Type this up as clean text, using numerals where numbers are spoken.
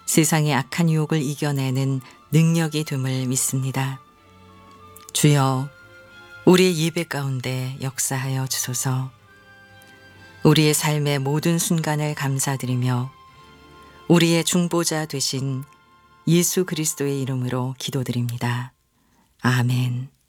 세상의 악한 유혹을 이겨내는 능력이 됨을 믿습니다. 주여, 우리의 예배 가운데 역사하여 주소서. 우리의 삶의 모든 순간을 감사드리며 우리의 중보자 되신 예수 그리스도의 이름으로 기도드립니다. 아멘.